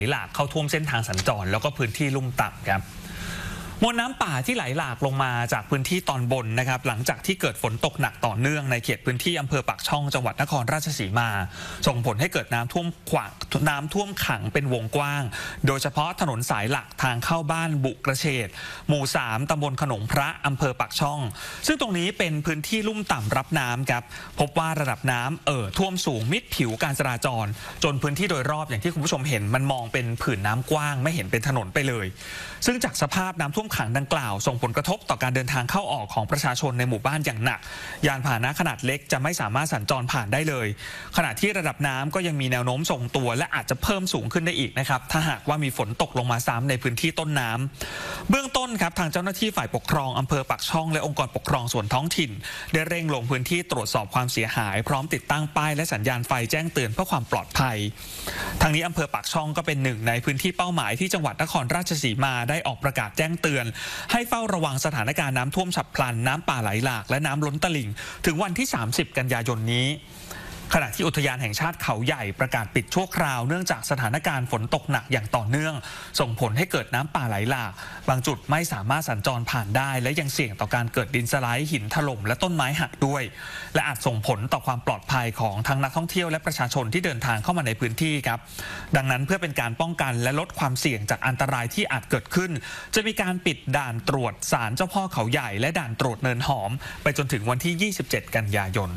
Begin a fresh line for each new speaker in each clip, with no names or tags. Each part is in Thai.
หลากเข้าท่วมเส้นทางสัญจรแล้วก็พื้นที่ลุ่มต่ำครับมวลน้ำป่าที่ไหลหลากลงมาจากพื้นที่ตอนบนนะครับหลังจากที่เกิดฝนตกหนักต่อเนื่องในเขตพื้นที่อำเภอปากช่องจังหวัดนครราชสีมาส่งผลให้เกิดน้ำท่วมขังเป็นวงกว้างโดยเฉพาะถนนสายหลักทางเข้าบ้านบุกระเฉดหมู่ 3ตำบลขนงพระอำเภอปากช่องซึ่งตรงนี้เป็นพื้นที่ลุ่มต่ำรับน้ำครับพบว่าระดับน้ำท่วมสูงมิดผิวการจราจรจนพื้นที่โดยรอบอย่างที่คุณผู้ชมเห็นมันมองเป็นผืนน้ำกว้างไม่เห็นเป็นถนนไปเลยซึ่งจากสภาพน้ำท่วมขังดังกล่าวส่งผลกระทบต่อการเดินทางเข้าออกของประชาชนในหมู่บ้านอย่างหนักยานพาหนะขนาดเล็กจะไม่สามารถสัญจรผ่านได้เลยขณะที่ระดับน้ำก็ยังมีแนวโน้มทรงตัวและอาจจะเพิ่มสูงขึ้นได้อีกนะครับถ้าหากว่ามีฝนตกลงมาซ้ำในพื้นที่ต้นน้ำเบื้องต้นครับทางเจ้าหน้าที่ฝ่ายปกครองอำเภอปากช่องและองค์กรปกครองส่วนท้องถิ่นได้เร่งลงพื้นที่ตรวจสอบความเสียหายพร้อมติดตั้งป้ายและสัญญาณไฟแจ้งเตือนเพื่อความปลอดภัยทางนี้อำเภอปากช่องก็เป็นหนึ่งในพื้นที่เป้าหมายที่จังหวัดนครราชสีมาได้ออกประกาศแจ้งเตือนให้เฝ้าระวังสถานการณ์น้ำท่วมฉับพลันน้ำป่าไหลหลากและน้ำล้นตลิ่งถึงวันที่30กันยายนนี้ขณะที่อุทยานแห่งชาติเขาใหญ่ประกาศปิดชั่วคราวเนื่องจากสถานการณ์ฝนตกหนักอย่างต่อเนื่องส่งผลให้เกิดน้ำป่าไหลหลากบางจุดไม่สามารถสัญจรผ่านได้และยังเสี่ยงต่อการเกิดดินสไลด์หินถล่มและต้นไม้หักด้วยและอาจส่งผลต่อความปลอดภัยของทั้งนักท่องเที่ยวและประชาชนที่เดินทางเข้ามาในพื้นที่ครับดังนั้นเพื่อเป็นการป้องกันและลดความเสี่ยงจากอันตรายที่อาจเกิดขึ้นจะมีการปิดด่านตรวจศาลเจ้าพ่อเขาใหญ่และด่านตรวจเนินหอมไปจนถึงวันที่27กันยายน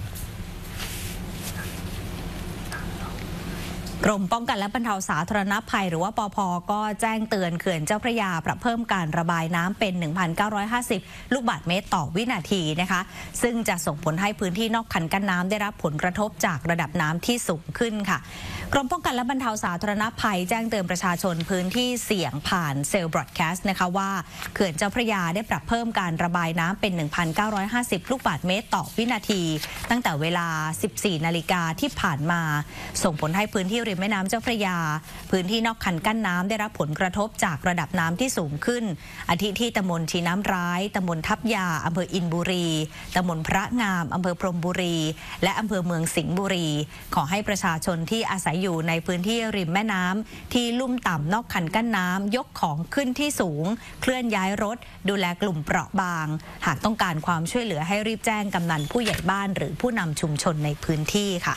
กรมป้องกันและบรรเทาสาธารณภัยหรือว่าปภ.ก็แจ้งเตือนเขื่อนเจ้าพระยาปรับเพิ่มการระบายน้ำเป็น 1,950 ลูกบาศก์เมตรต่อวินาทีนะคะซึ่งจะส่งผลให้พื้นที่นอกคันกั้นน้ำได้รับผลกระทบจากระดับน้ำที่สูงขึ้นค่ะกรมป้องกันและบรรเทาสาธารณภัยแจ้งเตือนประชาชนพื้นที่เสี่ยงผ่านเซลล์บรอดแคสต์นะคะว่าเขื่อนเจ้าพระยาได้ปรับเพิ่มการระบายน้ำเป็น 1,950 ลูกบาศก์เมตรต่อวินาทีตั้งแต่เวลา 14 นาฬิกาที่ผ่านมาส่งผลให้พื้นที่ริมแม่น้ำเจ้าพระยาพื้นที่นอกคันกั้นน้ำได้รับผลกระทบจากระดับน้ำที่สูงขึ้นอาทิที่ตำบลชีน้ำร้ายตำบลทับยาอำเภออินบุรีตำบลพระงามอำเภอพรหมบุรีและอำเภอเมืองสิงห์บุรีขอให้ประชาชนที่อาศัยอยู่ในพื้นที่ริมแม่น้ำที่ลุ่มต่ำนอกคันกั้นน้ำยกของขึ้นที่สูงเคลื่อนย้ายรถดูแลกลุ่มเปราะบางหากต้องการความช่วยเหลือให้รีบแจ้งกำนันผู้ใหญ่บ้านหรือผู้นำชุมชนในพื้นที่ค่ะ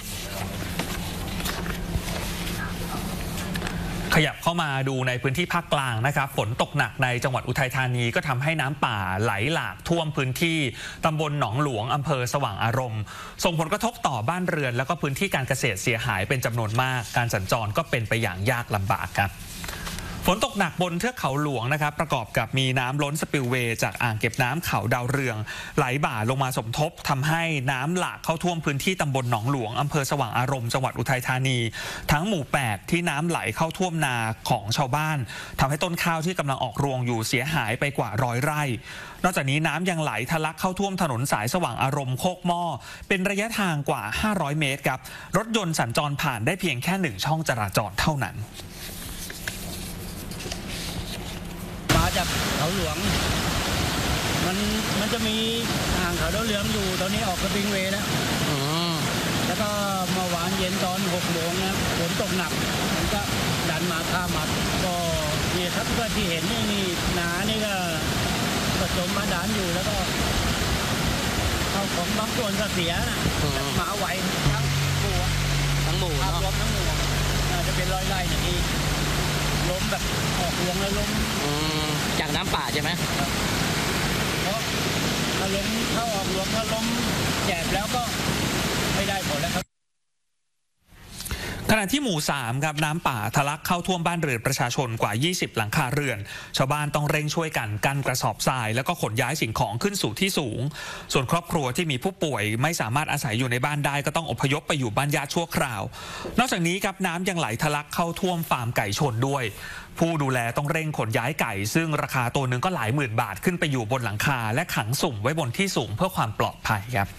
ขยับเข้ามาดูในพื้นที่ภาคกลางนะครับฝนตกหนักในจังหวัดอุทัยธานีก็ทำให้น้ำป่าไหลหลากท่วมพื้นที่ตำบลหนองหลวงอำเภอสว่างอารมณ์ส่งผลกระทบต่อบ้านเรือนแล้วก็พื้นที่การเกษตรเสียหายเป็นจำนวนมากการสัญจรก็เป็นไปอย่างยากลำบากครับฝนตกหนักบนเทือกเขาหลวงนะครับประกอบกับมีน้ำล้นสปิลเวย์จากอ่างเก็บน้ำเขาดาวเรืองไหลบ่าลงมาสมทบทำให้น้ำหลากเข้าท่วมพื้นที่ตำบลหนองหลวงอำเภอสว่างอารมณ์จังหวัดอุทัยธานีทั้งหมู่8ที่น้ำไหลเข้าท่วมนาของชาวบ้านทำให้ต้นข้าวที่กำลังออกรวงอยู่เสียหายไปกว่า100 ไร่นอกจากนี้น้ำยังไหลทะลักเข้าท่วมถนนสายสว่างอารมณ์โคกหม้อเป็นระยะทางกว่า500 เมตรครับรถยนต์สัญจรผ่านได้เพียงแค่1ช่องจราจรเท่านั้น
มาจากเขาหลวงมันจะมีอ่างเขาดาวเรืองอยู่ตอนนี้ออกสปริงเวย์แล้วก็มาหวานเย็นตอน6 โมงนะฝนตกหนักมันก็ดันมาข้ามมาก็เนี่ยครับก็ที่เห็นนี่หนานี่ก็ผสมมาดันอยู่แล้วก็เข้าของบางส่วนก็เสียนะหมาไหวทั้งหมู่ครับรวมทั้งหมู่จะเป็น100 ไร่อย่างนี้ล้มแบบออกรวงแล้วล้ม
จากน้ำป่าใช่ไหม
เพราะถ้าล้มเข้าออกรวงถ้าล้มแจบแล้วก็ไม่ได้ผลแล้วครับ
ขณะที่หมู่ 3ครับน้ำป่าทะลักเข้าท่วมบ้านเรือนประชาชนกว่า20หลังคาเรือนชาวบ้านต้องเร่งช่วยกันกั้นกระสอบทรายแล้วก็ขนย้ายสิ่งของขึ้นสู่ที่สูงส่วนครอบครัวที่มีผู้ป่วยไม่สามารถอาศัยอยู่ในบ้านได้ก็ต้องอพยพไปอยู่บ้านญาติชั่วคราวนอกจากนี้ครับน้ำยังไหลทะลักเข้าท่วมฟาร์มไก่ชนด้วยผู้ดูแลต้องเร่งขนย้ายไก่ซึ่งราคาตัวหนึ่งก็หลายหมื่นบาทขึ้นไปอยู่บนหลังคาและขังสุ่มไว้บนที่สูงเพื่อความปลอดภัยครับ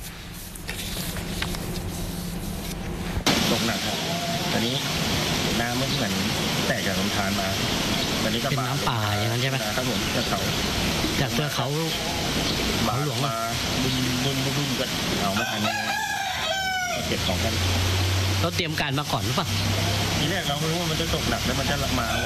ตกหนักครับตอนนี้น้ำมันเหมือนแตกจากลำธารมาตอนนี้ก็
เป็นน้ำป่าอย่างนั้นใช่ไหม
ครับผมจากเ
ทือกเขาหลวง
มาบุ้มกันเอาไม่ทันเก็บของกัน
เราเตรียมการมาก่อนหรือเปล่า
ทีแรกเราไม่รู้ว่ามันจะตกหนักแล้วมันจะมา